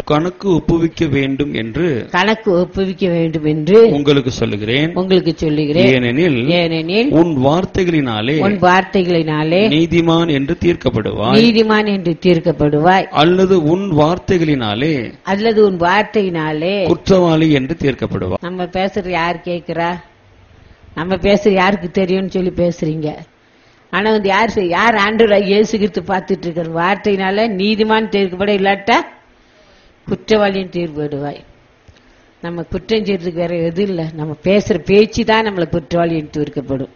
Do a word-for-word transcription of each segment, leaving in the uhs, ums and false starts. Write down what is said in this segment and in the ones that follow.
கணக்கு ஒப்புவிக்க வேண்டும் என்று கணக்கு ஒப்புவிக்க வேண்டும் என்று உங்களுக்கு சொல்லுகிறேன். உங்களுக்கு சொல்லுகிறேன். ஏனெனில் ஏனெனில் உன் வார்த்தைகளினாலே உன் வார்த்தைகளினாலே நீதிமான் என்று தீர்க்கப்படுவாய். நீதிமான் என்று தீர்க்கப்படுவாய். அல்லது உன் வார்த்தைகளினாலே அல்லது உன் வார்த்தையினாலே குற்றவாளி என்று தீர்க்கப்படுவாய். நம்ம பேசுறது யார் கேட்கிறா? நம்ம பேசுறது யாருக்கு தெரியும்னு சொல்லி பேசுறீங்க. ஆனா வந்து யார் யார் ஆண்டவராகிய இயேசு கிறிஸ்து பார்த்துட்டு இருக்கிற வார்த்தையினால நீதிமான் தீர்க்கப்பட, இல்லாட்டா குற்றவாளியும் தீர்ப்படுவாய். நம்ம குற்றம் செய்யறதுக்கு வேற எதுவும் இல்லை. நம்ம பேசுற பேச்சு தான் நம்மளை குற்றவாளியும் தீர்க்கப்படும்.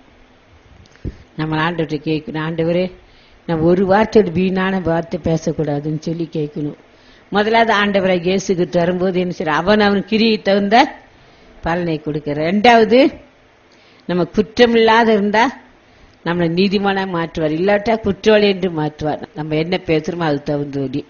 நம்ம ஆண்டவர்கிட்ட கேட்கணும், ஆண்டவரே நம்ம ஒரு வார்த்தையோட வீணான வார்த்தை பேசக்கூடாதுன்னு சொல்லி கேட்கணும். முதலாவது ஆண்டவராகிய இயேசு கிறிஸ்து வரும்போது என்ன செய்ய, அவன் அவன் கிரியை தகுந்த பலனை கொடுக்கிற. ரெண்டாவது நம்ம குற்றம் இல்லாத இருந்தா நம்மளை நீதிமானா மாற்றுவார், இல்லாட்டா குற்றவாளி என்று மாற்றுவார். நம்ம என்ன பேசுறோமோ அது தகுந்தபடி.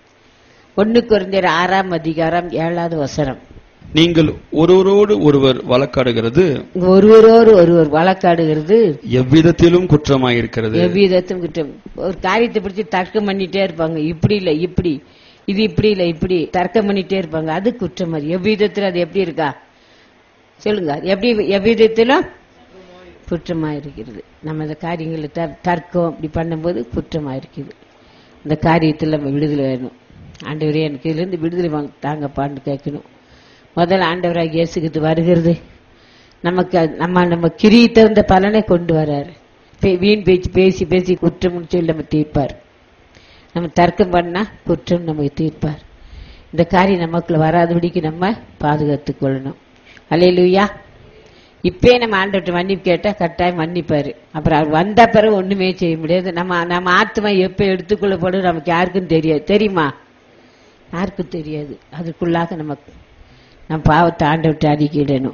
ஒன்னு கொரிந்தியர் ஆறாம் அதிகாரம் ஏழாவது வசனம். நீங்கள் ஒருவரோடு ஒருவர் வழக்காடுகிறது ஒருவரோடு ஒருவர் வழக்காடுகிறது எவ்விதத்திலும் குற்றமாயிருக்கிறது. எவ்விதத்திலும் குற்றம். ஒரு காரியத்தை பிடிச்சி தர்க்கம் பண்ணிட்டே இருப்பாங்க. இப்படி இல்ல இப்படி, இது இப்படி இல்ல இப்படி தர்க்கம் பண்ணிட்டே இருப்பாங்க. அது குற்றம். எவ்விதத்தில் அது எப்படி இருக்கா சொல்லுங்க? எப்படி எவ்விதத்திலும் குற்றமா இருக்கிறது. நம்ம இந்த காரியங்களை தர்க்கம் இப்படி பண்ணும்போது குற்றமா இருக்குது. இந்த காரியத்தில் நம்ம விடுதலை வேணும். ஆண்டவரே எனக்கு இதுல இருந்து விடுதலை வாங்க தாங்கப்பான்னு கேட்கணும். முதல்ல ஆண்டவராக இயேசுக்கு வருகிறது நமக்கு நம்ம நம்ம கிரியை தகுந்த பலனை கொண்டு வர்றாரு. வீண் பேச்சு பேசி பேசி குற்றம் சொல்லி நம்ம தீர்ப்பார். நம்ம தர்க்கம் பண்ணா குற்றம் நமக்கு தீர்ப்பார். இந்த காரியம் நமக்குள்ள வராதபடிக்கு நம்ம பாதுகாத்துக் கொள்ளணும். அல்லேலூயா. இப்பே நம்ம ஆண்டவர்கிட்ட மன்னிப்பு கேட்டா கட்டாயம் மன்னிப்பாரு. அப்புறம் அவர் வந்த பிறகு ஒண்ணுமே செய்ய முடியாது. நம்ம நம்ம ஆத்மா எப்ப எடுத்துக்கொள்ளப்படும் நமக்கு யாருக்கும் தெரியாது. தெரியுமா? யாருக்கும் தெரியாது. அதுக்குள்ளாக நமக்கு நம்ம பாவத்தை ஆண்டவர்கிட்ட அறிக்கையிடணும்.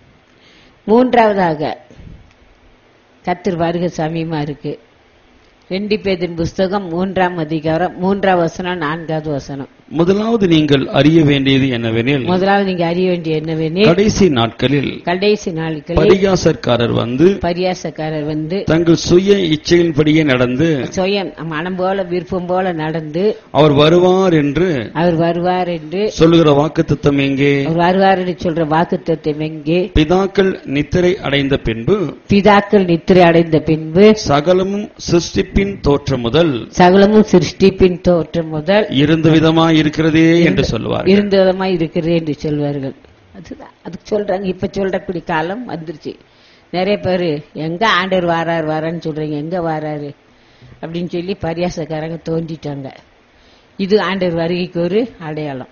மூன்றாவதாக கர்த்தர் வருகை சமீபமா இருக்கு. ரெண்டு பேதின் புஸ்தகம் மூன்றாம் அதிகாரம் மூன்றாம் வசனம் நான்காவது வசனம். முதலாவது நீங்கள் அறிய வேண்டியது என்னவெனில் முதலாவது நீங்க அறிய வேண்டிய என்னவெனில் கடைசி நாட்களில் கடைசி நாட்களில் பரியாசக்காரர் வந்து பரியாசக்காரர் வந்து தங்கள் சுய இச்சையின்படியே நடந்து சுயம் மனம் போல விருப்பம் போல நடந்து அவர் வருவார் என்று அவர் வருவார் என்று சொல்லுகிற வாக்குத்தத்தம் எங்கே? அவர் வருவார் என்று சொல்ற வாக்குத்தத்தம் எங்கே? பிதாக்கள் நித்திரை அடைந்த பின்பு பிதாக்கள் நித்திரை அடைந்த பின்பு சகலமும் சிருஷ்டிப்பின் தோற்றம் முதல் சகலமும் சிருஷ்டிப்பின் தோற்றம் முதல் இருந்த விதமாய் இருக்கிறதே என்று சொல்வார்கள். இருந்த விதமாய் இருக்கிறது என்று சொல்வார்கள். அதுதான் அதுக்கு சொல்றாங்க. இப்ப சொல்றக்கூடிய காலம் வந்துருச்சு. நிறைய பேரு எங்க ஆண்டவர் வாராரு வாரான்னு சொல்றீங்க, எங்க வாராரு அப்படின்னு சொல்லி பரியாசக்காரங்க தோண்டிட்டாங்க. இது ஆண்டவர் வருகைக்கு ஒரு அடையாளம்.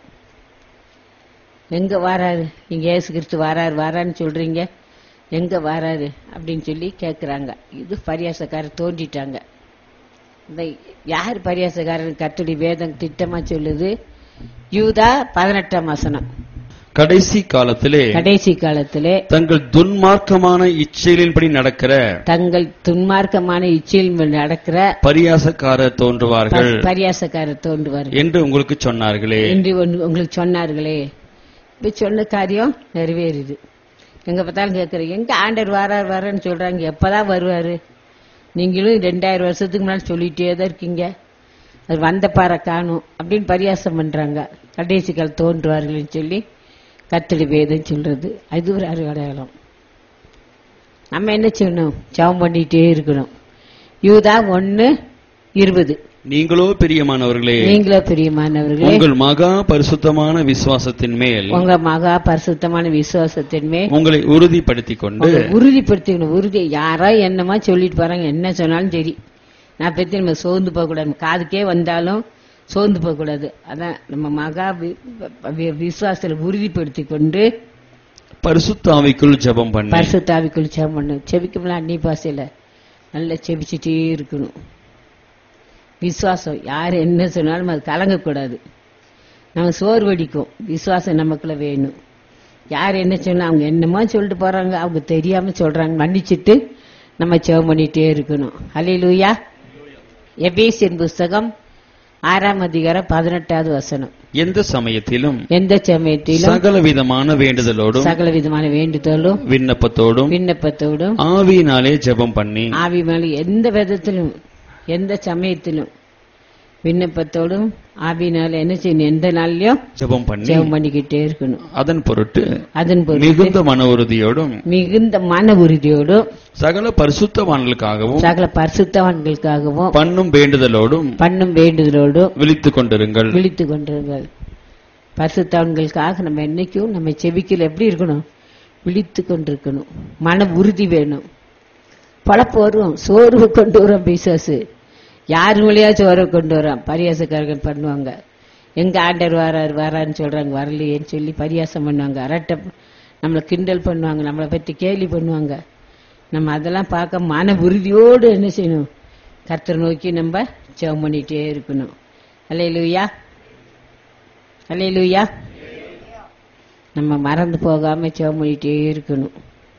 எங்க வாராரு, நீங்க இயேசு கிறிஸ்து வாராரு வாரான்னு சொல்றீங்க, எங்க வாராரு அப்படின்னு சொல்லி கேட்கிறாங்க. இது பரியாசக்காரர் தோண்டிட்டாங்க. இந்த யார் பரியாசக்காரன்? கர்த்தருடைய வேதம் திட்டமா சொல்லுது. யூதா பதினெட்டாம் வசனம். கடைசி காலத்திலே கடைசி காலத்திலே தங்கள் துன்மார்க்கமான இச்சைகளின்படி நடக்கிற தங்கள் துன்மார்க்கமான இச்சையில் நடக்கிற பரியாசக்காரர் தோன்றுவார்கள் பரியாசக்காரர் தோன்றுவார்கள் என்று உங்களுக்கு சொன்னார்களே என்று உங்களுக்கு சொன்னார்களே. இப்ப சொன்ன காரியம் நிறைவேறுது. எங்க பார்த்தாலும் கேட்கறீங்க, எங்க ஆண்டவர் வாரார் வாரன்னு சொல்றாங்க, எப்பதான் வருவாரு? நீங்களும் ரெண்டாயிரம் வருஷத்துக்கு முன்னாடி சொல்லிட்டே தான் இருக்கீங்க, அது வந்த பாறை காணும் அப்படின்னு பரியாசம் பண்றாங்க. கடைசி கால் தோன்றுவார்கள் சொல்லி கர்த்தருடைய வேதம் சொல்றது. அது ஒரு அடையாளம். நம்ம என்ன செய்யணும்? ஜெபம் பண்ணிட்டே இருக்கணும். யூதா ஒன்னு இருபது. நீங்களோ பிரியமானவர்களே நீங்களோ பிரியமானவர்களே உங்கள் மகா பரிசுத்தமான விசுவாசத்தின் மேல் உங்க மகா பரிசுத்தமான விசுவாசத்தின் மேல் உங்களை உறுதிப்படுத்திக் கொண்டு உறுதிப்படுத்திக்கணும். உறுதி யாரா என்னமா சொல்லிட்டு போறாங்க, என்ன சொன்னாலும் சரி, நான் பத்தி நம்ம சோர்ந்து போக கூடாது. காதுக்கே வந்தாலும் சோர்ந்து போக கூடாது. அதான் நம்ம மகா விசுவாசத்துல உறுதிப்படுத்திக் கொண்டு பரிசுத்த ஆவிக்குள் ஜெபம் பண்ணி பரிசுத்த ஆவிக்குள் ஜெபம் பண்ணு. செபிக்கும்ல அன்னி பாசையில நல்லா செபிச்சுட்டே இருக்கணும். விசுவாசம் யாரு என்ன சொன்னாலும் அது கலங்கக்கூடாது. நம்ம சோர்வடிக்கும். விசுவாசம் நமக்குள்ள வேணும். யார் என்ன சொன்னா அவங்க என்னமோ சொல்லிட்டு போறாங்க, அவங்க தெரியாம சொல்றாங்க, மன்னிச்சுட்டு நம்ம ஜெபம் பண்ணிட்டே இருக்கணும். அல்லேலூயா. எபேசியர் புஸ்தகம் ஆறாம் அதிகாரம் பதினெட்டாவது வசனம். எந்த சமயத்திலும் எந்த சமயத்திலும் சகல விதமான வேண்டுதலோடும் சகல விதமான வேண்டுதலும் விண்ணப்பத்தோடும் விண்ணப்பத்தோடும் ஆவியினாலே ஜெபம் பண்ணி ஆவியினாலே எந்த விதத்திலும் எந்த சமயத்திலும் விண்ணப்பத்தோடும் ஆவியினால என்ன செய்யணும்? எந்த நாள்லயும் ஜெபம் பண்ணி ஜெபம் பண்ணிக்கிட்டே இருக்கணும். அதன் பொருட்டு அதன் பொருட்டு மிகுந்த மன உறுதியோடும் மிகுந்த மன உறுதியோடும் சகல பரிசுத்தவான்களுக்காகவும் சகல பரிசுத்தவான்களுக்காகவும் பண்ணும் வேண்டுதலோடும் பண்ணும் வேண்டுதலோடும் விழித்துக் கொண்டிருங்கள். விழித்துக் கொண்டிருங்கள். பரிசுத்தவான்களுக்காக நம்ம என்னைக்கும் நம்ம செபிக்கல எப்படி இருக்கணும்? விழித்துக் கொண்டிருக்கணும். மன உறுதி வேணும். பழப்பு வரும், சோர்வு கொண்டு வரும் பிசாசு. யாரு வழியா சோர்வு கொண்டு வரான்? பரியாசக்காரர்கள் பண்ணுவாங்க. எங்க ஆண்டர் வராரு வரான்னு சொல்றாங்க, வரலையேன்னு சொல்லி பரியாசம் பண்ணுவாங்க. அரட்டை நம்மளை கிண்டல் பண்ணுவாங்க, நம்மளை பத்தி கேலி பண்ணுவாங்க. நம்ம அதெல்லாம் பார்க்க மன உறுதியோடு என்ன செய்யணும்? கர்த்தரை நோக்கி நம்ம ஜெபம் பண்ணிட்டே இருக்கணும். அல்லேலூயா, அல்லேலூயா. நம்ம மறந்து போகாம ஜெபம் பண்ணிட்டே இருக்கணும்.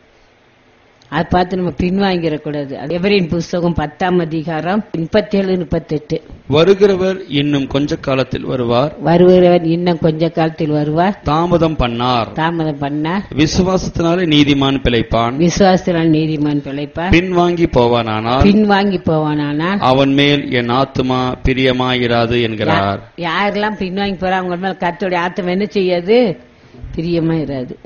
அதை பார்த்து நம்ம பின்வாங்கிடக்கூடாது. எபிரேயர் புஸ்தகம் பத்தாம் அதிகாரம் முப்பத்தி ஏழு முப்பத்தி எட்டு. வருகிறவர் இன்னும் கொஞ்ச காலத்தில் வருவார், வருகிறவர் இன்னும் கொஞ்ச காலத்தில் வருவார், தாமதம் பண்ணார், தாமதம் பண்ணார், விசுவாசத்தினாலே நீதிமான் பிழைப்பான், விசுவாசத்தினால் நீதிமான் பிழைப்பார், பின்வாங்கி போவானானால் பின்வாங்கி போவானானால் அவன் மேல் என் ஆத்துமா பிரியமாயிராது என்கிறார். யாரெல்லாம் பின்வாங்கி போறா அவங்க மேல கர்த்தருடைய ஆத்துமா என்ன செய்யாது? பிரியமா இராது.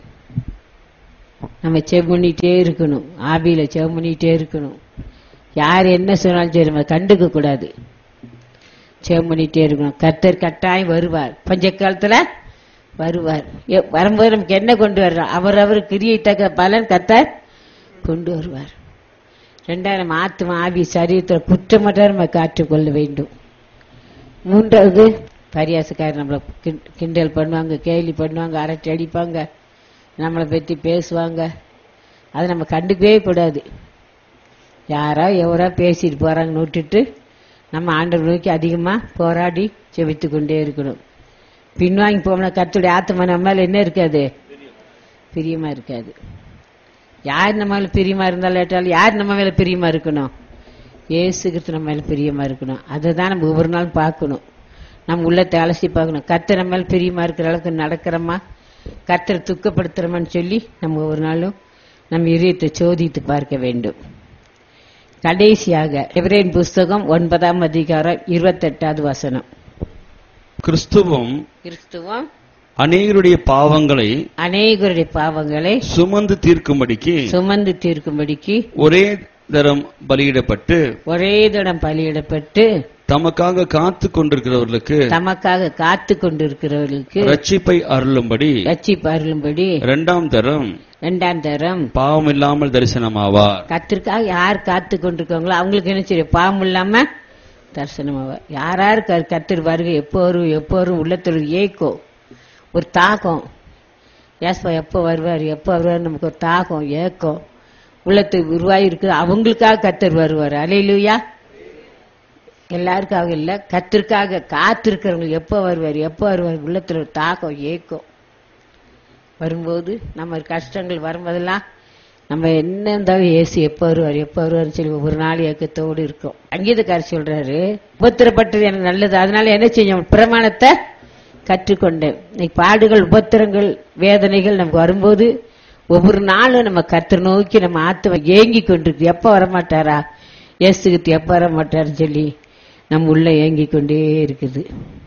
நம்ம செவ் பண்ணிட்டே இருக்கணும். ஆவியில செவ் பண்ணிட்டே இருக்கணும். யார் என்ன சொன்னாலும் சரி நம்ம கண்டுக்க கூடாது. செவ் பண்ணிட்டே இருக்கணும். கர்த்தர் கட்டாயம் வருவார். பஞ்ச காலத்துல வருவார். வரும்போது நமக்கு என்ன கொண்டு வர்றோம்? அவர் அவர் கிரியை தக்க பலன் கர்த்தர் கொண்டு வருவார். ரெண்டாவது நம்ம ஆத்மா ஆவி சரீரத்தில் குற்றமற்ற நம்ம காற்றுக்கொள்ள வேண்டும். மூன்றாவது பரியாசக்காரர் நம்மளை கிண்டல் பண்ணுவாங்க, கேலி பண்ணுவாங்க, அரட்டை அடிப்பாங்க, நம்மளை பற்றி பேசுவாங்க. அதை நம்ம கண்டுக்கவே கூடாது. யாரா எவரா பேசிட்டு போறாங்கன்னு விட்டுட்டு நம்ம ஆண்டவர் நோக்கி அதிகமா போராடி செபித்து கொண்டே இருக்கணும். பின்வாங்கி போனா கர்த்தருடைய ஆத்மா நம்ம மேல என்ன இருக்காது? பிரியமா இருக்காது. யார் நம்ம மேல பிரியமா இருந்தாலும் ஏற்றாலும் யார் நம்ம மேல பிரியமா இருக்கணும்? இயேசு கிறிஸ்து நம்ம மேல பிரியமா இருக்கணும். அதை தான் நம்ம ஒவ்வொரு நாளும் பார்க்கணும். நம்ம உள்ளத்தை அலசி பார்க்கணும். கர்த்தர் நம்ம மேல பிரியமா இருக்கிற அளவுக்கு நடக்கிறோமா, கர்த்தரை துக்கப்படுத்துறோமான்னு சொல்லி நம்ம ஒவ்வொரு நாளும் நம்ம இதயத்தை சோதித்து பார்க்க வேண்டும். கடைசியாக எபிரேயர் புஸ்தகம் ஒன்பதாம் அதிகாரம் இருபத்தி எட்டாவது வசனம். கிறிஸ்துவும் கிறிஸ்துவம் அநேகருடைய பாவங்களை அநேகருடைய பாவங்களை சுமந்து தீர்க்கும்படிக்கு சுமந்து தீர்க்கும்படிக்கு ஒரே தரம் பலியிடப்பட்டு ஒரே தடம் பலியிடப்பட்டு தமக்காக காத்து கொண்டிருக்கிறவர்களுக்கு தமக்காக காத்து கொண்டிருக்கிறவர்களுக்கு ரட்சிப்பை அருளும்படி ரட்சிப்பு அருளும்படி இரண்டாம் தரம் இரண்டாம் தரம் பாவம் இல்லாமல் தரிசனமாவார். கத்திற்காக யார் காத்து கொண்டிருக்காங்களோ அவங்களுக்கு என்ன செய்யும்? பாவம் இல்லாம தரிசனமாவார். யார் யார் கத்திர வருகை எப்போ வரும் எப்போ வரும் உள்ளத்துல ஒரு ஏக்கம், ஒரு தாகம். ஏசப்பா எப்போ வருவார் எப்போ வருவார் நமக்கு ஒரு தாகம் ஏக்கம் உள்ளத்துக்கு உருவாகி இருக்குது. அவங்களுக்காக கத்தர் வருவார். அல்லேலூயா. எல்லாருக்காக இல்ல, கத்திற்காக காத்திருக்கிறவங்க எப்போ வருவார் எப்போ வருவார் உள்ளத்துல ஒரு தாகம் ஏக்கம் வரும்போது நம்ம கஷ்டங்கள் வரும்போதெல்லாம் நம்ம என்ன இருந்தாலும் ஏசு எப்போ வருவார் எப்போ வருவார்னு சொல்லி ஒவ்வொரு நாள் ஏக்கத்தோடு இருக்கும். அங்கீதக்காரர் சொல்றாரு, உபத்திரப்பட்டது எனக்கு நல்லது, அதனால என்ன செய்யும்? பிரமாணத்தை கற்றுக்கொண்டேன். இன்னைக்கு பாடுகள் உபத்திரங்கள் வேதனைகள் நமக்கு வரும்போது ஒவ்வொரு நாளும் நம்ம கர்த்தரை நோக்கி நம்ம ஆத்மா ஏங்கி கொண்டிருக்கு. எப்ப வரமாட்டாரா இயேசுகிட்டு எப்ப வரமாட்டாருன்னு சொல்லி நம்ம உள்ள ஏங்கி கொண்டே இருக்குது.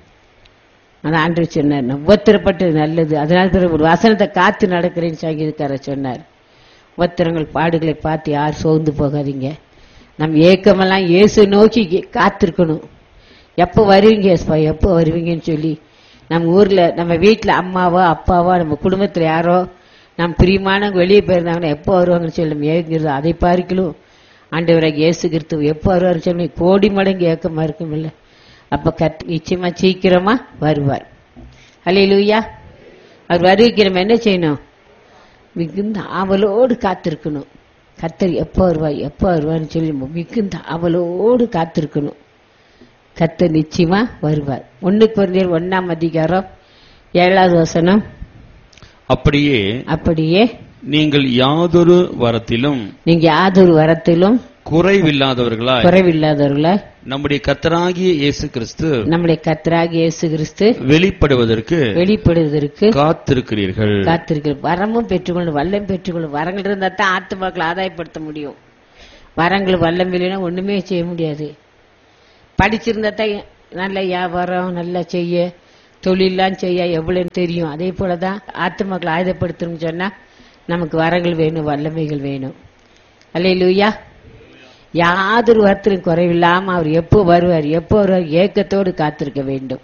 அந்த ஆண்டவர் சொன்னார், உபத்திரப்பட்டது நல்லது, அதனால ஒரு வசனத்தை காத்து நடக்கிறேன்னு சங்கீதக்காரர் சொன்னார். உபத்திரங்கள் பாடுகளை பார்த்து யார் சோர்ந்து போகாதீங்க. நம்ம ஏக்கமெல்லாம் இயேசு நோக்கி காத்திருக்கணும். எப்போ வருவீங்க ஏசப்பா எப்போ வருவீங்கன்னு சொல்லி நம்ம ஊர்ல நம்ம வீட்டுல அம்மாவோ அப்பாவோ நம்ம குடும்பத்துல யாரோ நம்ம பிரியமானவங்க வெளியே போயிருந்தாங்கன்னா எப்போ வருவாங்கன்னு சொல்லி நம்ம ஏங்கிறது. அதை பார்க்கலும் ஆண்டவராக இயேசு கிறிஸ்து எப்போ வருவாருன்னு சொல்லி கோடி மடங்கு ஏக்கமா இருக்கும் இல்ல. அப்ப கத் நிச்சயமா சீக்கிரமா வருவார். அல்லேலூயா. அவர் வருகைக்கு நம்ம என்ன செய்யணும்? மிகுந்த ஆவலோடு காத்திருக்கணும். கர்த்தர் எப்போ வருவாய் எப்போ வருவான்னு சொல்லி மிகுந்த ஆவலோடு காத்திருக்கணும். கர்த்தர் நிச்சயமா வருவார். ஒன்னு கொரிந்தியர் ஒன்னாம் அதிகாரம் ஏழாவது வசனம். அப்படியே அப்படியே நீங்கள் யாதொரு வரத்திலும் நீங்க யாதொரு வரத்திலும் குறைவில்லாதவர்களாய் குறைவில்லாதவர்களாய் நம்முடைய கர்த்தராகிய இயேசு கிறிஸ்து நம்முடைய கர்த்தராகிய இயேசு கிறிஸ்து வெளிப்படுவதற்கு வெளிப்படுவதற்கு காத்திருக்கிறீர்கள். காத்திருக்கிறீர்கள். வரமும் பெற்றுக்கொள்ளும் வல்லம் பெற்றுக்கொள்ளும். வரங்கள் இருந்தா தான் ஆத்துமாக்களை ஆதாயப்படுத்த முடியும். வரங்கள் வல்லம் இல்லைன்னா ஒண்ணுமே செய்ய முடியாது. படிச்சிருந்தா தான் நல்ல வியாபாரம் நல்லா செய்ய, தொழிலாம் செய்ய எவ்வளவுன்னு தெரியும். அதே போலதான் ஆத்துமக்களை ஆயுதப்படுத்தணும்னு சொன்னா நமக்கு வரங்கள் வேணும், வல்லமைகள் வேணும். அல்லேலூயா. யாதொரு வார்த்தையும் குறைவில்லாம அவர் எப்போ வருவார், எப்போ வருவார் ஏக்கத்தோடு காத்திருக்க வேண்டும்.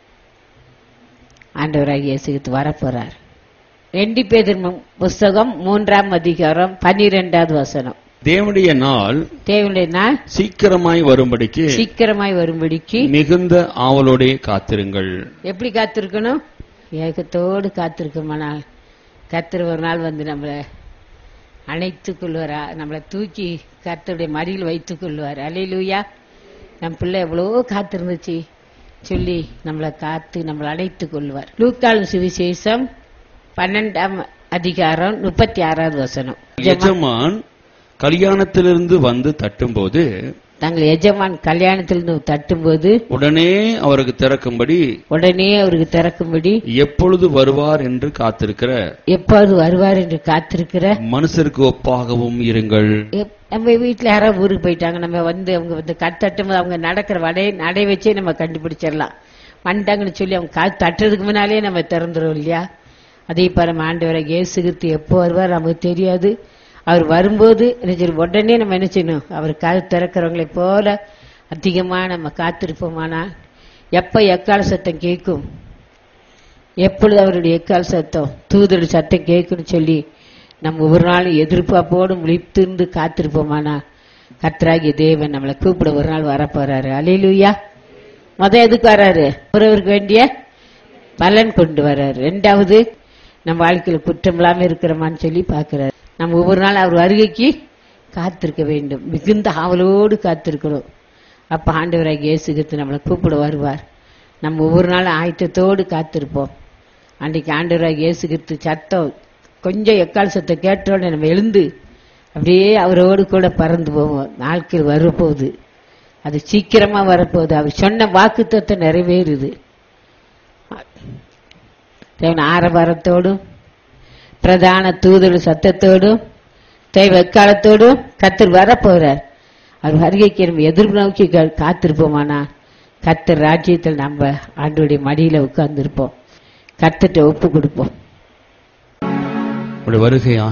ஆண்டவராகிய இயேசு கிறிஸ்து வரப்போறார். ரெண்டு பேதுரு புஸ்தகம் மூன்றாம் அதிகாரம் பன்னிரெண்டாவது வசனம். தேவனுடைய நாள் தேவனுடைய நாள் சீக்கிரமாய் வரும்படிக்கு சீக்கிரமாய் வரும்படிக்கு மிகுந்த ஆவலோடே காத்திருங்கள். எப்படி காத்திருக்கணும்? ஏகத்தோடு காத்திருக்கமானால் கர்த்தர் ஒரு நாள் வந்து நம்மளை அணைத்துக் கொள்வாரா, நம்மளை தூக்கி கர்த்தருடைய மடியில் வைத்துக் கொள்வார். அல்லேலூயா. நம் பிள்ளை எவ்வளவோ காத்திருந்துச்சு சொல்லி நம்மளை காத்து நம்மளை அணைத்துக் கொள்வார். லூக்காவின் சுவிசேஷம் பன்னெண்டாம் அதிகாரம் முப்பத்தி ஆறாவது வசனம். எஜமான் கல்யாணத்திலிருந்து வந்து தட்டும்போது தங்கள் எஜமான் கல்யாணத்திலிருந்து தட்டும்போது உடனே அவருக்கு திறக்கும்படி உடனே அவருக்கு திறக்கும்படி எப்பொழுது வருவார் என்று காத்திருக்கிற எப்பொழுது வருவார் என்று காத்திருக்கிற மனுஷருக்கு ஒப்பாகவும் இருங்கள். எப்- நம்ம வீட்டுல யாராவது ஊருக்கு போயிட்டாங்க, நம்ம வந்து அவங்க வந்து கத்தட்டும் போது அவங்க நடக்கிற வடை நடை வச்சே நம்ம கண்டுபிடிச்சிடலாம். வந்துட்டாங்கன்னு சொல்லி அவங்க காத்து தட்டுறதுக்கு முன்னாலே நம்ம திறந்துரும் இல்லையா? அதே பாரு ஆண்டவரை இயேசு கிறிஸ்து எப்போ வருவார் நமக்கு தெரியாது. அவர் வரும்போது என்ன செய்யணும்? உடனே நம்ம என்ன செய்யணும்? அவர் காது திறக்கிறவங்களை போல அதிகமா நம்ம காத்திருப்போமானா எப்ப எக்கால சத்தம் கேட்கும், எப்பொழுது அவருடைய எக்கால சத்தம் தூதருடைய சத்தம் கேட்கும்னு சொல்லி நம்ம ஒவ்வொரு நாளும் எதிர்பார்ப்போடு முழித்திருந்து காத்திருப்போமானா கர்த்தராகிய தேவன் நம்மளை கூப்பிட ஒரு நாள் வரப்போறாரு. அல்லேலூயா. முத எதுக்கு வர்றாரு? ஒருவருக்கு வேண்டிய பலன் கொண்டு வர்றாரு. ரெண்டாவது நம்ம வாழ்க்கையில குற்றம் இல்லாம இருக்கிறோமான்னு சொல்லி பாக்குறாரு. நம்ம ஒவ்வொரு நாள் அவர் வருகைக்கு காத்திருக்க வேண்டும், மிகுந்த ஆவலோடு காத்திருக்கிறோம். அப்ப ஆண்டவராகிய இயேசு கிறிஸ்து நம்மளை கூப்பிட வருவார். நம்ம ஒவ்வொரு நாளும் ஆயத்தத்தோடு காத்திருப்போம். அன்றைக்கு ஆண்டவராகிய இயேசு கிறிஸ்து சத்தம் கொஞ்சம் எக்கால் சத்தம் கேட்டோட நம்ம எழுந்து அப்படியே அவரோடு கூட பறந்து போவோம். நாட்கள் வரப்போகுது, அது சீக்கிரமா வரப்போகுது. அவர் சொன்ன வாக்குத்தத்தத்தை நிறைவேறுது. தேவன் ஆரவாரத்தோடும் பிரதான தூதர் சத்தத்தோடும் தெய்வ எக்காலத்தோடும் கர்த்தர் வரப்போறார். அவர் வருகைக்கு நம்ம எதிர்நோக்கி காத்திருப்போமானா கர்த்தர் ராஜ்யத்தில் நம்ம ஆண்டவருடைய மடியில உட்கார்ந்து இருப்போம். கர்த்தர்ட்ட ஒப்பு கொடுப்போம். வருகையா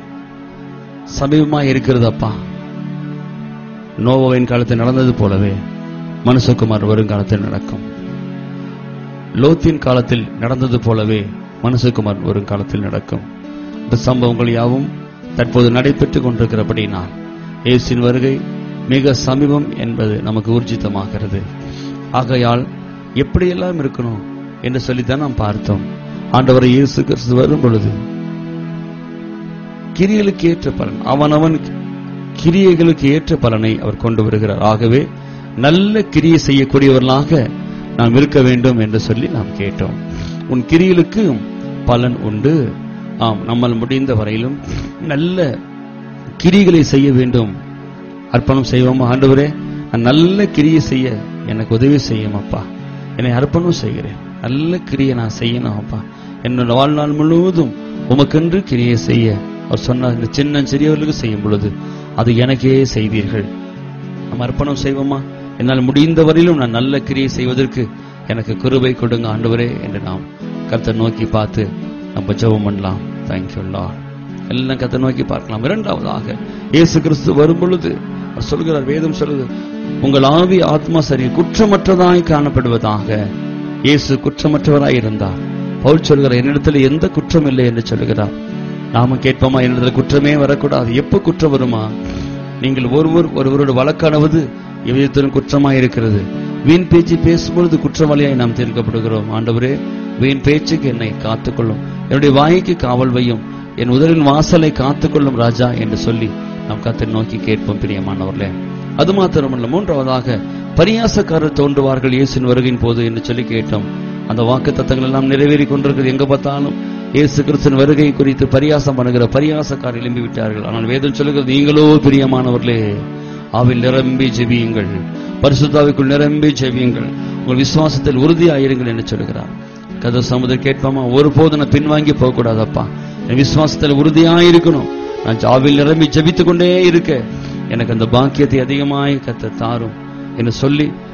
சமீபமா இருக்கிறது அப்பா. நோவாவின் காலத்தில் நடந்தது போலவே மனுஷகுமார் வருங்காலத்தில் நடக்கும். லோத்தின் காலத்தில் நடந்தது போலவே மனுஷகுமார் வரும் காலத்தில் நடக்கும். இந்த சம்பவங்கள் யாவும் தற்போது நடைபெற்றுக் கொண்டிருக்கிறபடினால் இயேசுவின் வருகை மிக சமீபம் என்பது நமக்கு ஊர்ஜிதமாகிறது. ஆகையால் எப்படியெல்லாம் இருக்கணும் என்று சொல்லித்தான் நாம் பார்த்தோம். ஆண்டவர் இயேசு கிறிஸ்து வரும் பொழுது கிரியைகளுக்கு ஏற்ற பலன், அவனவன் கிரியைகளுக்கு ஏற்ற பலனை அவர் கொண்டு வருகிறார். ஆகவே நல்ல கிரியை செய்யக்கூடியவர்களாக நாம் இருக்க வேண்டும் என்று சொல்லி நாம் கேட்டோம். உன் கிரியைகளுக்கு பலன் உண்டு. ஆம், நம்மால் முடிந்த வரையிலும் நல்ல கிரிகளை செய்ய வேண்டும். அர்ப்பணம் செய்வோமா? ஆண்டவரே, நான் நல்ல கிரியை செய்ய எனக்கு உதவி செய்யும் அப்பா. என்னை அர்ப்பணம் செய்கிறேன். நல்ல கிரியை நான் செய்யணும் அப்பா. என்னோட வாழ்நாள் முழுவதும் உமக்கென்று கிரியை செய்ய அவர் சொன்னார். இந்த சின்ன சிறியவர்களுக்கு செய்யும் பொழுது அது எனக்கே செய்வீர்கள். நம்ம அர்ப்பணம் செய்வோமா? என்னால் முடிந்த வரையிலும் நான் நல்ல கிரியை செய்வதற்கு எனக்கு கிருபை கொடுங்க ஆண்டவரே என்று நாம் கர்த்தரை நோக்கி பார்த்து நம்ம ஜெபம் பண்ணலாம். Thank you Lord. எல்லாம் கர்த்தரை நோக்கி பார்க்கலாம். இரண்டாவதாக இயேசு கிறிஸ்து வரும் பொழுது அவர் சொல்கிறார், வேதம் சொல்லுது, உங்கள் ஆவி ஆத்மா சரி குற்றமற்றதாய் காணப்படுவதாக. இயேசு குற்றமற்றவராய் இருந்தார். பவுல் சொல்கிறார், என்னிடத்தில் எந்த குற்றம் இல்லை என்று சொல்லுகிறார். நாம கேட்போமா? என்னிடத்தில் குற்றமே வரக்கூடாது. எப்ப குற்றம் வருமா? நீங்கள் ஒருவர் ஒருவரோடு வழக்காடுவது எவ்விதத்திலும் குற்றமாய் இருக்கிறது. வீண் பேச்சு பேசும்பொழுது குற்றவாளியாய் நாம் தீர்க்கப்படுகிறோம். ஆண்டவரே, வீண் பேச்சுக்கு என்னை காத்துக்கொள்ளும், என்னுடைய வாய்க்கு காவல் வையும், என் உதரின் வாசலை காத்துக்கொள்ளும் ராஜா என்று சொல்லி நாம் கர்த்தரை நோக்கி கேட்போம். பிரியமானவர்களே, அது மாத்திரமல்ல, மூன்றாவதாக பரியாசக்காரர் தோன்றுவார்கள் இயேசுவின் வருகையின் போது என்று சொல்லி கேட்டோம். அந்த வாக்கு தத்தங்கள் எல்லாம் நிறைவேறி கொண்டிருக்கிறது. எங்க பார்த்தாலும் இயேசு கிறிஸ்துவின் வருகை குறித்து பரியாசம் பண்ணுகிற பரியாசக்காரர் எழும்பி விட்டார்கள். ஆனால் வேதம் சொல்லுகிறது, நீங்களோ பிரியமானவர்களே ஆவில் நிரம்பி ஜெபியுங்கள், பரிசுத்தாவிக்குள் நிரம்பி ஜெபியுங்கள், உங்கள் விசுவாசத்தில் உறுதியாயிருங்கள் என்று சொல்லுகிறார். கதை சமுதிரம் கேட்பாமா? ஒருபோது நான் பின்வாங்கி போக கூடாதப்பா. என் விசுவாசத்தில் உறுதியாயிருக்கணும். நான் ஆவில் நிரம்பி ஜெபித்துக் கொண்டே இருக்க எனக்கு அந்த பாக்கியத்தை அதிகமாய் கர்த்தர் தாரும் என்று சொல்லி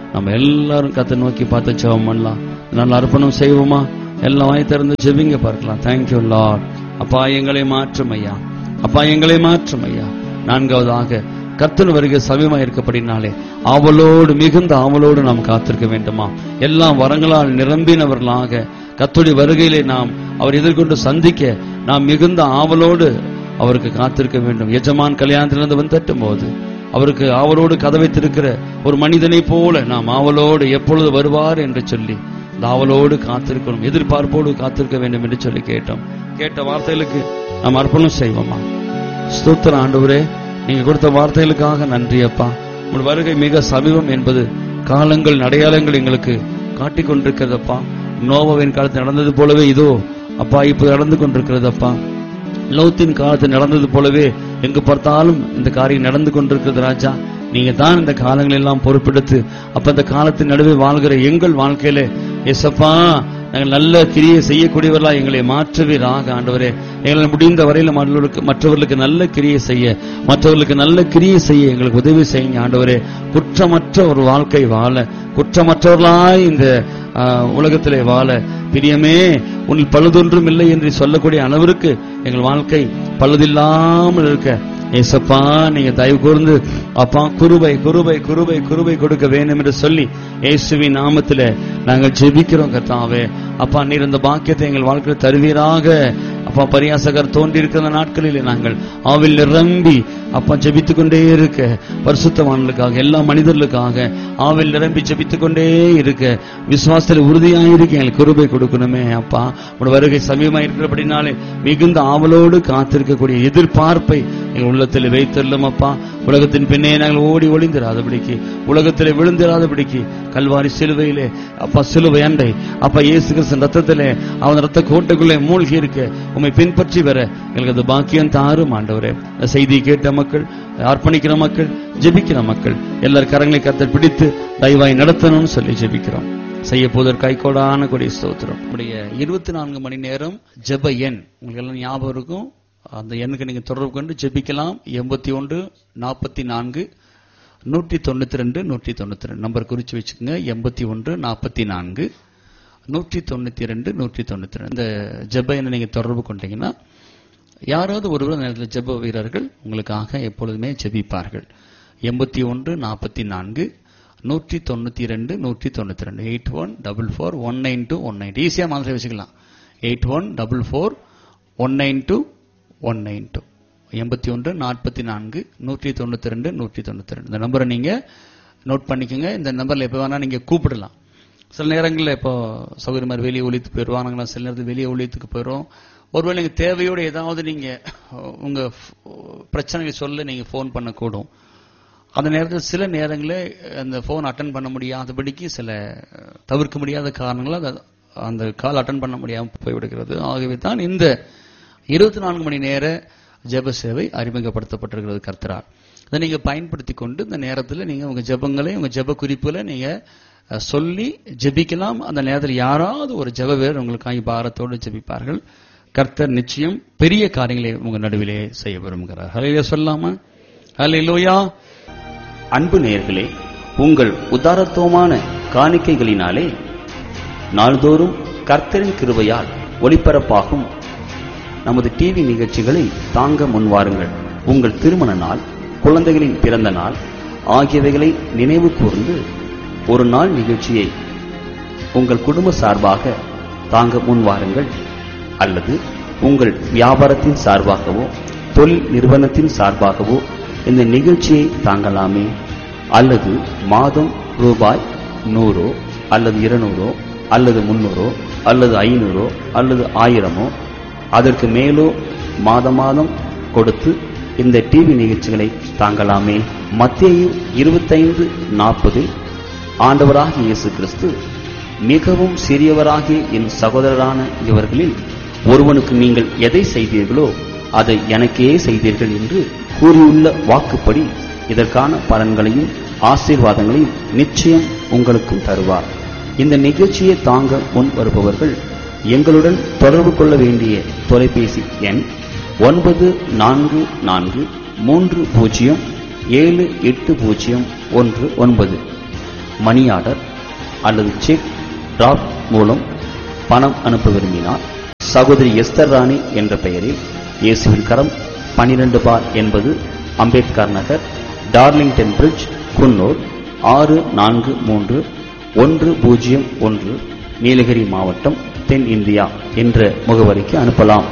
நம்ம எல்லாரும் கத்தை நோக்கி பார்த்து ஜெபம் பண்ணலாம். நல்ல அர்ப்பணம் செய்வோமா? எல்லாம் வாய் திறந்து ஜெபிங்க பார்க்கலாம். Thank you Lord. அப்பா எங்களை மாற்றும் ஐயா, அப்பா எங்களை மாற்றும் ஐயா. நான்காவதாக கர்த்தர் வருகை சமீபமா இருக்கப்படினாலே ஆவலோடு, மிகுந்த ஆவலோடு நாம் காத்திருக்க வேண்டுமா? எல்லாம் வரங்களால் நிரம்பினவர்களாக கர்த்தருடைய வருகையிலே நாம் அவர் எதிர்கொண்டு சந்திக்க நாம் மிகுந்த ஆவலோடு அவருக்கு காத்திருக்க வேண்டும். எஜமான் கல்யாணத்திலிருந்து வந்து தட்டும் போது அவருக்கு ஆவலோடு கதவை திறக்கிற ஒரு மனிதனை போல நாம் ஆவலோடு எப்பொழுது வருவார் என்று சொல்லி இந்த ஆவலோடு காத்திருக்கணும், எதிர்பார்ப்போடு காத்திருக்க வேண்டும் என்று சொல்லி கேட்டோம். கேட்ட வார்த்தைகளுக்கு நாம் அர்ப்பணம் செய்வோமா? ஸ்தோத்திரம் ஆண்டவரே, நீங்க கொடுத்த வார்த்தைகளுக்காக நன்றி அப்பா. உங்கள் வருகை மிக சமீபம் என்பது காலங்கள் அடையாளங்கள் எங்களுக்கு காட்டிக் கொண்டிருக்கிறதப்பா. நோவாவின் காலத்தில் நடந்தது போலவே இதோ அப்பா இப்ப நடந்து கொண்டிருக்கிறது அப்பா. லோத்தின் காலத்தில் நடந்தது போலவே எங்கு பார்த்தாலும் இந்த காரியம் நடந்து கொண்டிருக்கிறது ராஜா. நீங்க தான் இந்த காலங்கள் எல்லாம் பொறுப்பெடுத்து அப்ப இந்த காலத்தின் நடுவே வாழ்கிற எங்கள் வாழ்க்கையில எசப்பா நாங்கள் நல்ல கிரியை செய்யக்கூடியவர்களா எங்களை மாற்றுவீராக ஆண்டவரே. எங்களை முடிந்த வரையில மற்றவர்களுக்கு மற்றவர்களுக்கு நல்ல கிரியை செய்ய மற்றவர்களுக்கு நல்ல கிரியை செய்ய எங்களுக்கு உதவி செய்யுங்க ஆண்டவரே. குற்றமற்ற ஒரு வாழ்க்கை வாழ, குற்றமற்றவர்களாய் இந்த உலகத்திலே வாழ பிரியமே உன்னில் பழுதொன்றும் இல்லை என்று சொல்லக்கூடிய அளவிற்கு எங்கள் வாழ்க்கை பழுதில்லாமல் இருக்க ஏசப்பா நீங்க தயவு கூர்ந்து அப்பா குருபை குருபை குருபை குருபை கொடுக்க வேண்டும் என்று சொல்லி இயேசுவின் நாமத்திலே நாங்கள் ஜெபிக்கிறோம் கர்த்தாவே. அப்பா நீர் இந்த பாக்கியத்தை எங்கள் வாழ்க்கையில் தருவீராக. அப்பா பரியாசகர் தோன்றி இருக்கிற நாட்களிலே நாங்கள் ஆவில் நிரம்பி அப்பா ஜெபித்துக் கொண்டே இருக்க, பரிசுத்தவான்களுக்காக எல்லா மனிதர்களுக்காக ஆவில் நிரம்பி ஜெபித்துக் கொண்டே இருக்க, விசுவாசத்தில் உறுதியாயிருக்க எங்களுக்கு கிருபை கொடுக்கணுமே அப்பா. உடைய வருகை சமீபமாக இருக்கிறபடினாலே மிகுந்த ஆவலோடு காத்திருக்கக்கூடிய எதிர்பார்ப்பை எங்கள் உள்ளத்தில் வைத்துள்ளோம் அப்பா. உலகத்தின் பின்னே நாங்கள் ஓடி ஒளிந்திராதபடிக்கு, உலகத்திலே விழுந்திராதபடிக்கு கல்வாரி சிலுவையிலே அப்பா சிலுவை அண்டை அப்பா இயேசு கிறிஸ்துவின் ரத்தத்திலே அவன் ரத்த கோட்டைக்குள்ளே மூழ்கி இருக்க உம்மை பின்பற்றி வர எங்களுக்கு அது பாக்கியம் தாரும் ஆண்டவரே. செய்தி கேட்ட மக்கள், அர்ப்பணிக்கிற மக்கள், ஜெபிக்கிற மக்கள் எல்லாரும் கரங்களை கர்த்தர் பிடித்து தயவாய் நடத்தணும்னு சொல்லி ஜெபிக்கிறோம். செய்ய போதற்கு கைகோடான கொடி ஸ்தோத்திரம். நம்முடைய இருபத்தி நான்கு மணி நேரம் ஜெப எண் உங்களுக்கு எல்லாம் ஞாபகம் இருக்கும். அந்த எண்ணுக்கு நீங்க தொடர்பு கொண்டு ஜெபிக்கலாம். எண்பத்தி ஒன்று நாற்பத்தி நான்கு நூற்றி தொண்ணூத்தி ரெண்டு நூற்றி தொண்ணூத்தி ரெண்டு நம்பர் குறிச்சு வச்சுக்கோங்க. எண்பத்தி ஒன்று நாற்பத்தி நான்கு நூற்றி தொண்ணூத்தி ரெண்டு நூற்றி தொண்ணூத்தி ரெண்டு இந்த ஜெப எண்ணை நீங்க தொடர்பு கொண்டீங்கன்னா யாராவது ஒருவர் நேரத்தில் ஜெப வீரர்கள் உங்களுக்காக எப்பொழுதுமே ஜெபிப்பார்கள். எண்பத்தி ஒன்று நாற்பத்தி நான்கு நூற்றி தொண்ணூத்தி ரெண்டு நூற்றி தொண்ணூத்தி ரெண்டு eight one double four one nine two one nine ஈஸியா மாதிரி வச்சுக்கலாம். Eight one double four one nine two one nine two எண்பத்தி ஒன்று நாற்பத்தி நான்கு நூற்றி தொண்ணூத்தி ரெண்டு நூற்றி தொண்ணூத்தி ரெண்டு இந்த நம்பரை நீங்க நோட் பண்ணிக்கோங்க. இந்த நம்பர்ல எப்ப வேணா நீங்க கூப்பிடலாம். சில நேரங்களில் இப்போ சௌகரியமா வெளியே ஒழித்து போயிடுவானுங்களா, சில நேரத்தில் வெளியே ஒழித்துக்கு போயிடும். ஒருவேளை நீங்க தேவையோடு ஏதாவது நீங்க உங்க பிரச்சனைகளை சொல்ல நீங்க போன் பண்ணக்கூடும். அந்த நேரத்தில் சில நேரங்களில் அந்த போன் அட்டன் பண்ண முடியாதபடிக்கு சில தவிர்க்க முடியாத காரணங்களால் அந்த கால் அட்டன் பண்ண முடியாமல் போய்விடுகிறது. ஆகவே தான் இந்த இருபத்தி நான்கு மணி நேர ஜெப சேவை அறிமுகப்படுத்தப்பட்டிருக்கிறது கர்த்தரால். இதை நீங்க பயன்படுத்தி கொண்டு இந்த நேரத்தில் நீங்க உங்க ஜெபங்களை உங்க ஜெப குறிப்புகளை நீங்க சொல்லி ஜெபிக்கலாம். அந்த நேரத்தில் யாராவது ஒரு ஜெப வீரர் உங்களுக்காக பாரத்தோடு ஜெபிப்பார்கள். கர்த்தர் நிச்சயம் பெரிய காரியங்களை உங்க நடுவிலே செய்ய விரும்புகிறார். ஹல்லேலூயா சொல்லாமா? ஹல்லேலூயா. அன்பு நேயர்களே, உங்கள் உதாரத்துவமான காணிக்கைகளினாலே நாள்தோறும் கர்த்தரின் கிருபையால் ஒளிபரப்பாகும் நமது டிவி நிகழ்ச்சிகளை தாங்க முன்வாருங்கள். உங்கள் திருமண நாள், குழந்தைகளின் பிறந்த நாள் ஆகியவைகளை நினைவு கூர்ந்து ஒரு நாள் நிகழ்ச்சியை உங்கள் குடும்ப சார்பாக தாங்க முன்வாருங்கள். அல்லது உங்கள் வியாபாரத்தின் சார்பாகவோ தொழில் நிறுவனத்தின் சார்பாகவோ இந்த நிகழ்ச்சியை தாங்கலாமே. அல்லது மாதம் ரூபாய் நூறோ அல்லது இருநூறோ அல்லது முன்னூறோ அல்லது ஐநூறோ அல்லது ஆயிரமோ அதற்கு மேலோ மாத மாதம் கொடுத்து இந்த டிவி நிகழ்ச்சிகளை தாங்கலாமே. மத்தேயு இருபத்தைந்து நாற்பது ஆண்டவராகிய இயேசு கிறிஸ்து மிகவும் சிறியவராகிய என் சகோதரரான இவர்களில் ஒருவனுக்கு நீங்கள் எதை செய்தீர்களோ அதை எனக்கே செய்தீர்கள் என்று கூறியுள்ள வாக்குப்படி இதற்கான பலன்களையும் ஆசீர்வாதங்களையும் நிச்சயம் உங்களுக்கும் தருவார். இந்த நிகழ்ச்சியை தாங்க முன் வருபவர்கள் எங்களுடன் தொடர்பு கொள்ள வேண்டிய தொலைபேசி எண் ஒன்பது நான்கு நான்கு மூன்று பூஜ்ஜியம் ஏழு எட்டு பூஜ்ஜியம் ஒன்று ஒன்பது. மணி ஆர்டர் அல்லது செக் டிராப் மூலம் பணம் அனுப்ப விரும்பினால் சகோதரி எஸ்தர் ராணி என்ற பெயரில் இயேசுவின் கரம் பனிரெண்டு பார் என்பது அம்பேத்கர் நகர், டார்லிங்டன் பிரிட்ஜ், குன்னூர் ஆறு நான்கு மூன்று ஒன்று பூஜ்ஜியம் ஒன்று, நீலகிரி மாவட்டம், தென் இந்தியா என்ற முகவரிக்கு அனுப்பலாம்.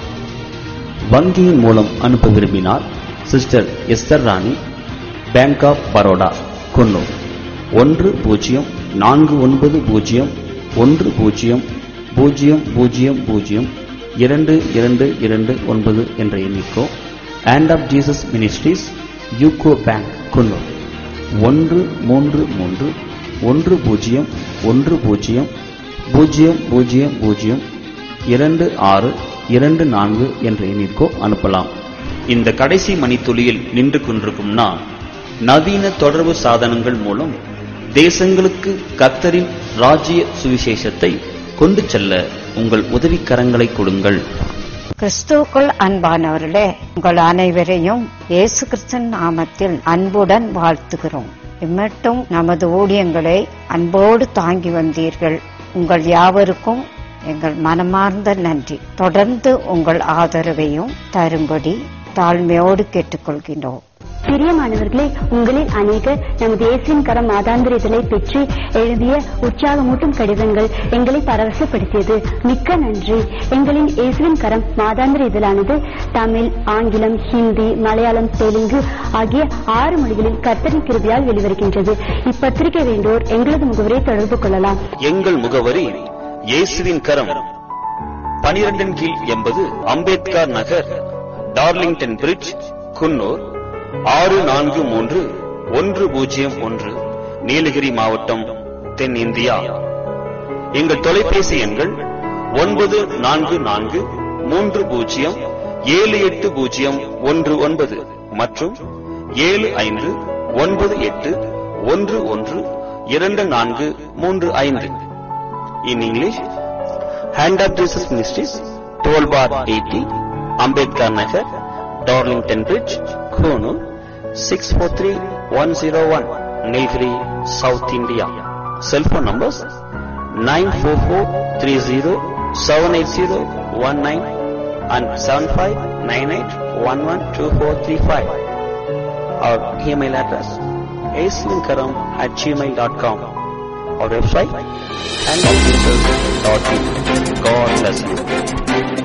வங்கியின் மூலம் அனுப்ப விரும்பினால் sister Esther Rani, bank of Baroda, Coonoor ஒன்று பூஜ்ஜியம் நான்கு ஒன்பது பூஜ்ஜியம் ஒன்று பூஜ்ஜியம் பூஜ்ஜியம் பூஜ்ஜியம் பூஜ்ஜியம் இரண்டு இரண்டு இரண்டு ஒன்பது என்ற எண்ணிக்கோ, hand of Jesus ministries, UCO bank, Coonoor ஒன்று மூன்று மூன்று ஒன்று பூஜ்ஜியம் ஒன்று பூஜ்ஜியம் பூஜ்ஜியம் பூஜ்ஜியம் பூஜ்ஜியம் இரண்டு ஆறு இரண்டு நான்கு என்ற எண்ணிற்கோ அனுப்பலாம். இந்த கடைசி மணித்துளியில் நின்று கொண்டிருக்கும் நான், நவீன தொடர்பு சாதனங்கள் மூலம் தேசங்களுக்கு கர்த்தரின் ராஜ்ய சுவிசேஷத்தை கொண்டு செல்ல உங்கள் உதவிக்கரங்களை கொடுங்கள். கிறிஸ்துவுக்குள் அன்பானவர்களே, உங்கள் அனைவரையும் இயேசு கிறிஸ்துவின் நாமத்தில் அன்புடன் வாழ்த்துகிறோம். இம்மட்டும் நமது ஊழியங்களை அன்போடு தாங்கி வந்தீர்கள். உங்கள் யாவருக்கும் எங்கள் மனமார்ந்த நன்றி. தொடர்ந்து உங்கள் ஆதரவையும் தரும்படி தாழ்மையோடு கேட்டுக்கொள்கின்றோம். பிரியமானவர்களே, உங்களில் அநேகர் நமது இயேசுவின் கரம் மாதாந்திர இதழை பெற்று எழுதிய உற்சாகமூட்டும் கடிதங்கள் எங்களை பரவசப்படுத்தியது. மிக்க நன்றி. எங்களின் இயேசுவின் கரம் மாதாந்திர இதழானது தமிழ், ஆங்கிலம், ஹிந்தி, மலையாளம், தெலுங்கு ஆகிய ஆறு மொழிகளில் கர்த்தரின் கிருபையால் வெளிவருகின்றது. இப்பத்திரிகை வேண்டோர் எங்களது முகவரை தொடர்பு கொள்ளலாம். எங்கள் முகவரி இயேசுவின் கரம், பனிரெண்டின் கீழ் எண்பது அம்பேத்கர் நகர், டார்லிங்டன் பிரிட்ஜ், குன்னூர் ஆறு நான்கு மூன்று ஒன்று பூஜ்ஜியம் ஒன்று, நீலகிரி மாவட்டம், தென் இந்தியா. எங்கள் தொலைபேசி எண்கள் ஒன்பது நான்கு நான்கு மூன்று பூஜ்ஜியம் ஏழு எட்டு பூஜ்ஜியம் ஒன்று ஒன்பது மற்றும் ஏழு ஐந்து ஒன்பது எட்டு ஒன்று ஒன்று இரண்டு நான்கு மூன்று ஐந்து. In English, hand of Jesus ministries, twelve bar eighty, Ambedkar Nagar, Darlington bridge, Coonoor six four three one zero one, Nilgiri, south India. Cellphone numbers nine four four three zero seven eight zero one nine and seven five nine eight one one two four three five. Our email address aislinkaram at gmail dot com. Our website and God bless you.